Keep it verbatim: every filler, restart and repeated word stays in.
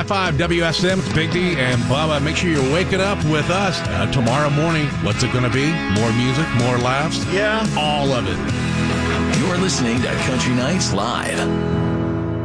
five W S M, it's Big D and Bubba. Make sure you're waking up with us uh, tomorrow morning. What's it going to be? More music, more laughs? Yeah. All of it. You're listening to Country Nights Live.